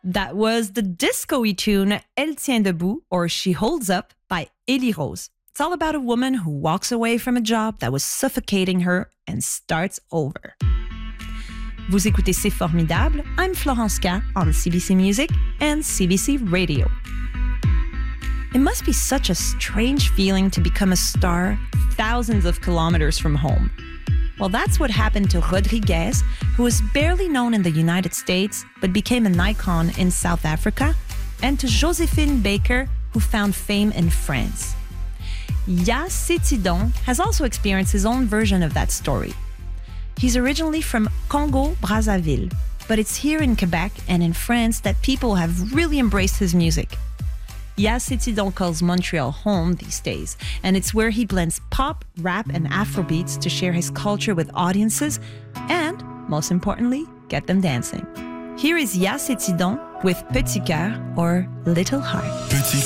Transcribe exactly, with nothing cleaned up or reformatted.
That was the disco-y tune Elle tient debout, or She Holds Up, by Elie Rose. It's all about a woman who walks away from a job that was suffocating her and starts over. Vous écoutez C'est Formidable. I'm Florence K on C B C Music and C B C Radio. It must be such a strange feeling to become a star thousands of kilometers from home. Well, that's what happened to Rodriguez, who was barely known in the United States but became an icon in South Africa, and to Joséphine Baker, who found fame in France. Ya Cétidon has also experienced his own version of that story. He's originally from Congo-Brazzaville, but it's here in Quebec and in France that people have really embraced his music. Ya Cétidon calls Montreal home these days, and it's where he blends pop, rap, and Afrobeats to share his culture with audiences and, most importantly, get them dancing. Here is Ya Cétidon with Petit Cœur or Little Heart. Petit